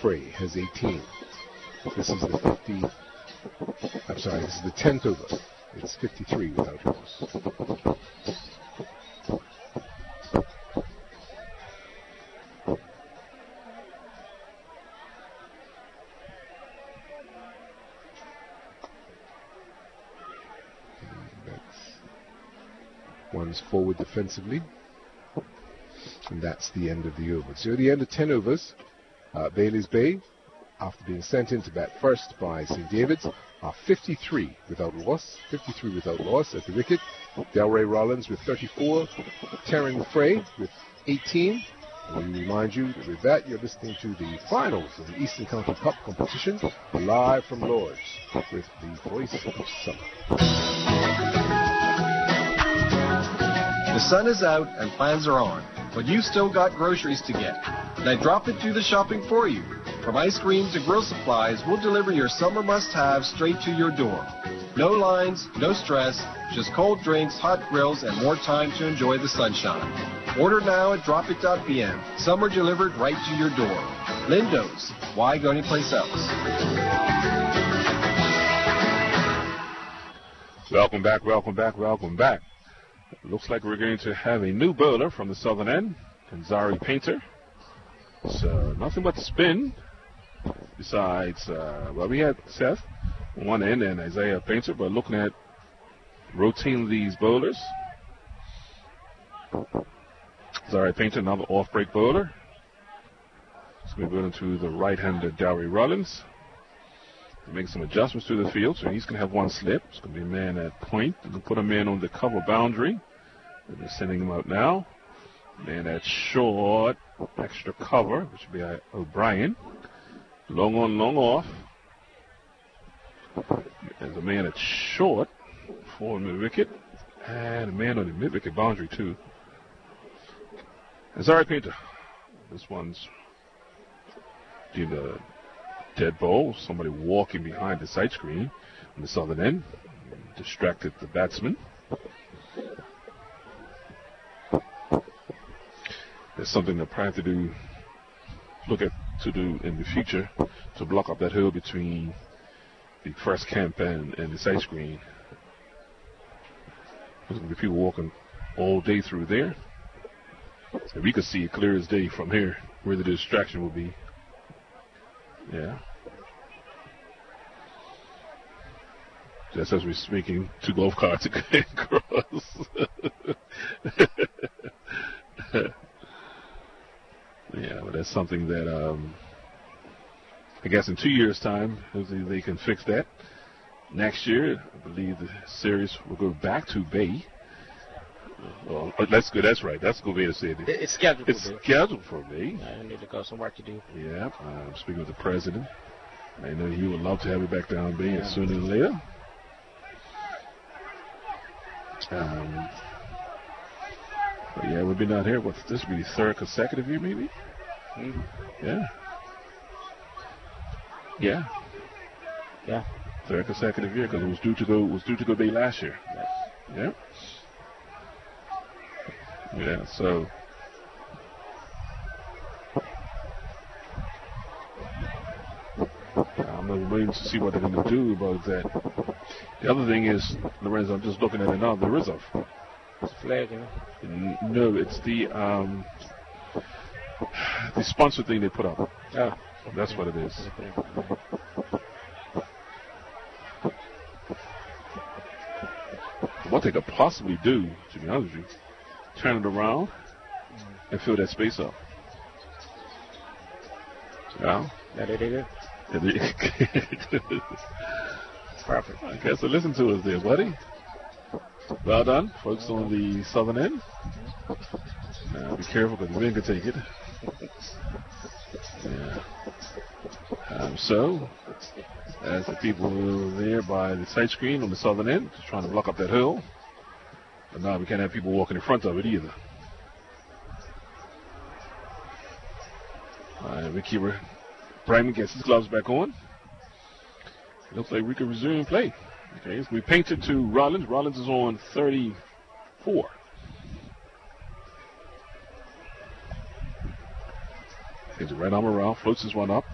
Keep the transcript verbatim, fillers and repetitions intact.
Frey has eighteen. This is the fifty. I'm sorry, this is the tenth over. It's fifty-three without loss. One's forward defensively. And that's the end of the over. So the end of ten overs. Uh, Bailey's Bay, after being sent in to bat first by Saint David's, are fifty-three without loss. fifty-three without loss at the wicket. Delray Rollins with thirty-four. Terran Frey with eighteen. And we remind you that with that, you're listening to the finals of the Eastern County Cup competition, live from Lord's, with the voice of summer. The sun is out and plans are on, but you've still got groceries to get. Let Drop It do the shopping for you. From ice cream to grill supplies, we'll deliver your summer must-haves straight to your door. No lines, no stress, just cold drinks, hot grills, and more time to enjoy the sunshine. Order now at drop it dot p m. Summer delivered right to your door. Lindo's. Why go anyplace else? Welcome back, welcome back, welcome back. Looks like we're going to have a new bowler from the southern end, Kanzari Painter. So nothing but spin. Besides, uh, well, we had Seth on one end and Isaiah Painter, but looking at rotating these bowlers. Kanzari Painter, another off-break bowler. He's going to go into the right-hander Dowry Rollins. Make some adjustments to the field, so he's going to have one slip. It's going to be a man at point. You can put a man on the cover boundary. And they're sending him out now. Man at short, extra cover, which would be uh, O'Brien. Long on, long off. There's a man at short for mid-wicket. And a man on the mid-wicket boundary, too. And sorry, Painter. This one's deemed a dead ball. Somebody walking behind the side screen on the southern end. Distracted the batsman. There's something they'll probably have to do, look at to do in the future to block up that hill between the first camp and, and the side screen. There's going to be people walking all day through there. So we could see it clear as day from here where the distraction will be. Yeah. Just as we're speaking, two golf carts are across. Yeah, but that's something that um, I guess in two years' time, hopefully they can fix that. Next year, I believe the series will go back to Bay. Well, that's good. That's right. That's good way to say it. It's scheduled. It's for scheduled for Bay. I need to go some work to do. Yeah, I'm speaking with the president. I know he would love to have it back down Bay yeah. sooner than later. Um, but yeah, we've been down here. What's this? Be the third consecutive year, maybe? Mm-hmm. Yeah. Yeah. Yeah. Third consecutive year because it was due to go was due to go Bay last year. Yes. Yeah. Yeah. So. I'm waiting to see what they're going to do about that. The other thing is, Lorenzo, I'm just looking at it now. There is a It's a flag, you know? No, it's the um, the sponsor thing they put up. Oh. That's what it is. What they could possibly do, to be honest with you, turn it around and fill that space up. Yeah. That it is. Perfect. I guess so. Listen to us there, buddy. Well done, folks on the southern end. Now be careful because the wind could take it. Yeah. Um, so, as the people there by the sight screen on the southern end, just trying to block up that hill. But now we can't have people walking in front of it either. All right, wicketkeeper Bryman gets his gloves back on. Looks like we can resume play. Okay, so we painted to Rollins. Rollins is on thirty-four. Takes it right arm around, floats this one up.